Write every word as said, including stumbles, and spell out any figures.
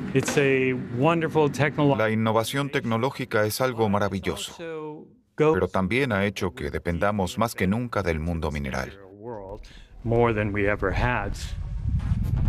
It's a wonderful technology. La innovación tecnológica es algo maravilloso, Also pero goes también ha hecho que dependamos más que nunca del mundo mineral. world more than we ever had.